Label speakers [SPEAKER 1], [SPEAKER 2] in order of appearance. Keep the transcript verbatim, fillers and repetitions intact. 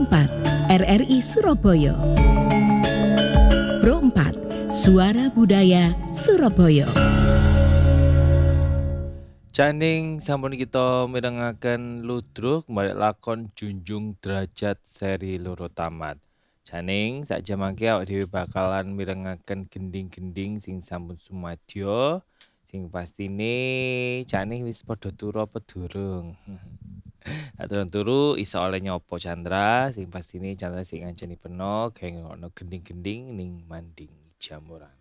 [SPEAKER 1] empat R R I Surabaya. Pro empat Suara Budaya Surabaya.
[SPEAKER 2] Janing sampun kita mirengaken ludruk balik lakon Junjung Derajat seri loro tamat. Janing sak jam mangke awak dhewe bakalan mirengaken gending-gending sing sampun sumadya. Sing pastine Janing wis padha turu apa durung? Nek durung turu iso oleh nyopo Chandra, sing pastine Chandra sing ngancani peno gawe ngono gending-gending ning Manding Jamuran.